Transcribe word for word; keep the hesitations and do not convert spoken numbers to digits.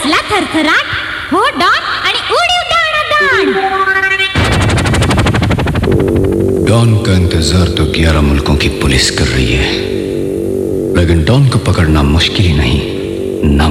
कसला थरथराट, हो डॉन आणि उडीव दाणादाण. डॉन का इंतजार तो ग्यारह मुल्कों की पुलिस कर रही है, लेकिन डॉन को पकड़ना मुश्किल ही नहीं, नामुमकिन